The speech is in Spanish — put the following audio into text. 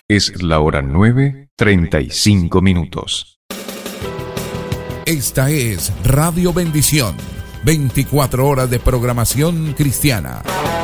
Es la hora 9:35. Esta es Radio Bendición, 24 horas de programación cristiana.